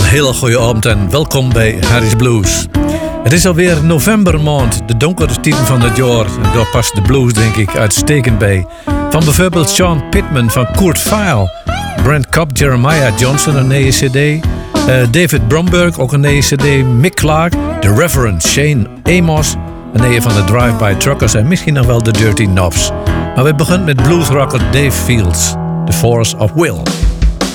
hele goede avond en welkom bij Harry's Blues. Het is alweer novembermaand, de donkere tijden van het jaar. En daar past de blues denk ik uitstekend bij. Van bijvoorbeeld Sean Pittman van Kurt Vile, Brent Cobb, Jeremiah Johnson, een nieuwe cd. David Bromberg, ook een nieuwe cd. Mick Clark, The Reverend Shane Amos, een nieuwe van de Drive-By Truckers en misschien nog wel de Dirty Knobs. Maar we beginnen met bluesrocker Dave Fields, The Force of Will.